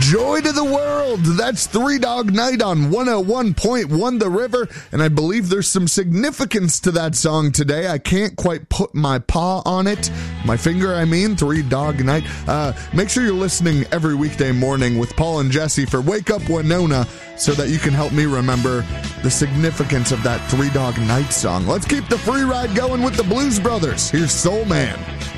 Joy to the World. That's Three Dog Night on 101.1 The River, and I believe there's some significance to that song today. I can't quite put my paw on it. My finger, I mean. Three Dog Night. Make sure you're listening every weekday morning with Paul and Jesse for Wake Up Winona so that you can help me remember the significance of that Three Dog Night song. Let's keep the free ride going with the Blues Brothers. Here's Soul Man.